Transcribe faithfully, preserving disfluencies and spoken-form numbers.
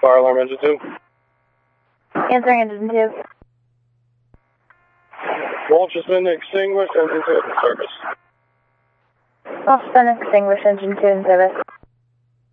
Fire alarm engine two. Answering engine two. Launch has been extinguished, engine two in service. Launch has been extinguished, engine two in service.